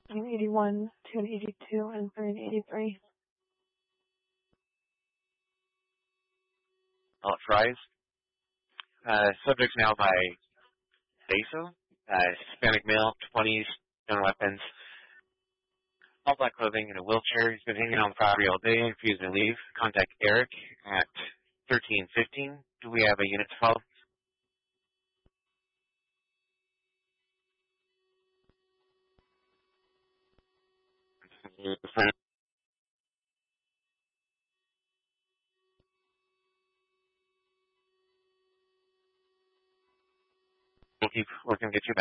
I'm 81, 282, and 383. All fries. Subject's now by Beso. Hispanic male, 20s, no weapons, all black clothing, in a wheelchair. He's been hanging on the property all day, refusing to leave. Contact Eric at 1315. Do we have a unit to follow? We'll keep working to get you back.